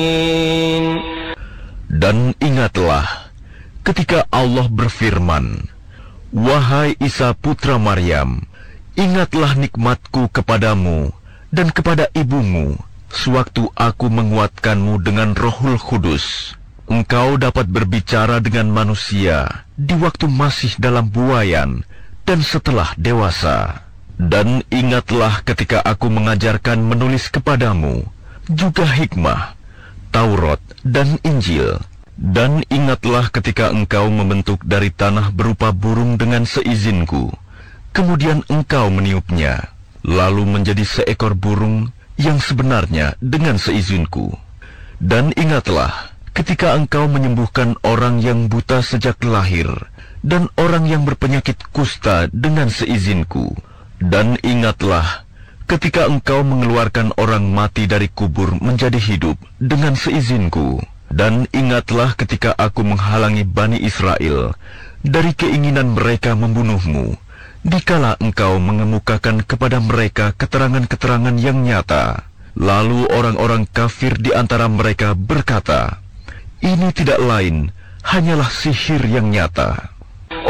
Dan ingatlah ketika Allah berfirman, "Wahai Isa putra Maryam, ingatlah nikmatku kepadamu dan kepada ibumu, sewaktu aku menguatkanmu dengan Rohul Kudus. Engkau dapat berbicara dengan manusia di waktu masih dalam buayan dan setelah dewasa. Dan ingatlah ketika aku mengajarkan menulis kepadamu, juga hikmah, Taurat dan Injil. Dan ingatlah ketika engkau membentuk dari tanah berupa burung dengan seizinku, kemudian engkau meniupnya, lalu menjadi seekor burung yang sebenarnya dengan seizinku. Dan ingatlah ketika engkau menyembuhkan orang yang buta sejak lahir, dan orang yang berpenyakit kusta dengan seizinku. Dan ingatlah ketika engkau mengeluarkan orang mati dari kubur menjadi hidup dengan seizinku. Dan ingatlah ketika aku menghalangi Bani Israel dari keinginan mereka membunuhmu, dikala engkau mengemukakan kepada mereka keterangan-keterangan yang nyata. Lalu orang-orang kafir di antara mereka berkata, ini tidak lain, hanyalah sihir yang nyata."